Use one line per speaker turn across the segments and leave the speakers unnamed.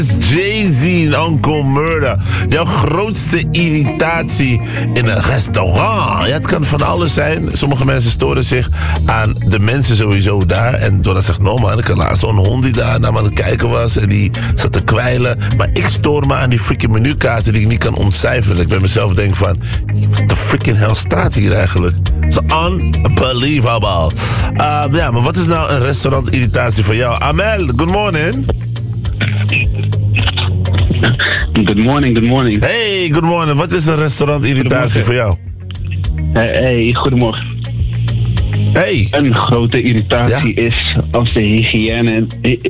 Jay-Z en Uncle Murder. Jouw grootste irritatie in een restaurant. Ja, het kan van alles zijn. Sommige mensen storen zich aan de mensen sowieso daar. En doordat zegt, no man, ik had laatst zo'n hond die daar naar me aan het kijken was. En die zat te kwijlen. Maar ik stoor me aan die freaking menukaarten die ik niet kan ontcijferen. Dat ik bij mezelf denk van, wat de freaking hell staat hier eigenlijk? Het is unbelievable. Ja, maar wat is nou een restaurant irritatie voor jou? Amel, good morning.
Good morning.
Hey, good morning. Wat is een restaurant irritatie voor jou?
Hey, goedemorgen.
Hey.
Een grote irritatie is als de hygiëne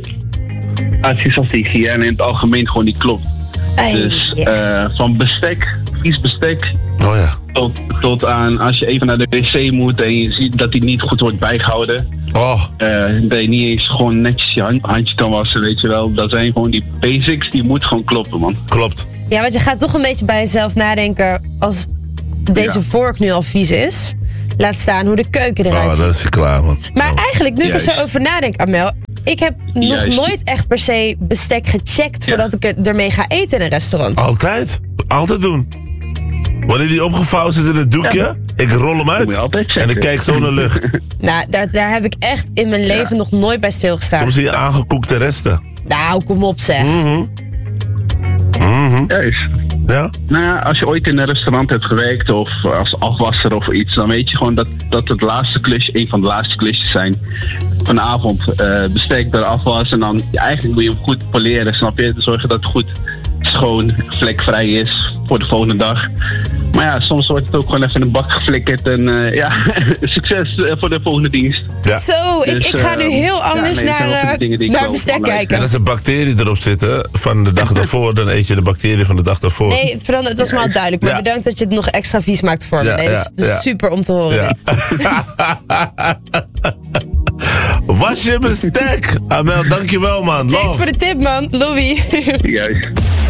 in het algemeen gewoon niet klopt. Dus van bestek, vies bestek,
Oh ja.
tot aan als je even naar de wc moet en je ziet dat die niet goed wordt bijgehouden.
Oh.
Dat je niet eens gewoon netjes je handje kan wassen, weet je wel. Dat zijn gewoon die basics, die moet gewoon kloppen, man.
Klopt.
Ja, want je gaat toch een beetje bij jezelf nadenken als deze vork nu al vies is. Laat staan hoe de keuken eruit ziet.
Oh, dat is klaar, man.
Maar eigenlijk, nu ik er
Juist.
zo over nadenk, Amel, ik heb nog nooit echt per se bestek gecheckt voordat ik ermee ga eten in een restaurant.
Altijd. Altijd doen. Wanneer die opgevouwen zit in het doekje, ik rol hem
moet
uit.
je altijd checken.
En ik kijk zo naar lucht.
Nou, daar heb ik echt in mijn leven nog nooit bij stilgestaan.
Soms zie je aangekoekte resten.
Nou, kom op zeg.
Juist.
Ja?
Nou ja, als je ooit in een restaurant hebt gewerkt of als afwasser of iets, dan weet je gewoon dat het laatste klusje, een van de laatste klusjes zijn van de avond. Bestek eraf was en dan eigenlijk moet je hem goed poleren, snap je? Zorgen dat het goed schoon, vlekvrij is voor de volgende dag. Maar ja, soms wordt het ook gewoon even in de bak geflikkerd en succes voor de volgende dienst.
Ja.
Zo,
Dus,
ik ga nu heel anders naar bestek kijken.
En als er bacteriën erop zitten van de dag daarvoor, dan eet je de bacteriën van de dag daarvoor.
Nee, Fernando, het was me al duidelijk. Maar bedankt dat je het nog extra vies maakt voor me.
Ja,
Nee, dat is super om te horen.
Ja. Was je bestek? Amel, dankjewel man.
Thanks
Love.
voor de tip, man. Louis.
Juist.